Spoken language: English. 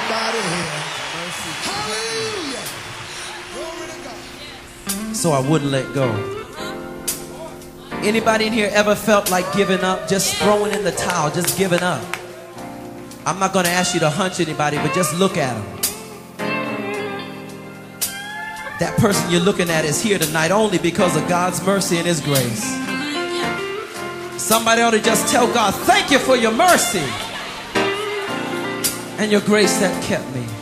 somebody here. Hallelujah. Glory to God. So I wouldn't let go. Anybody in here ever felt like giving up, just throwing in the towel, just giving up? I'm not going to ask you to hunch anybody, but just look at them. That person you're looking at is here tonight only because of God's mercy and His grace. Somebody ought to just tell God, thank you for your mercy and your grace that kept me.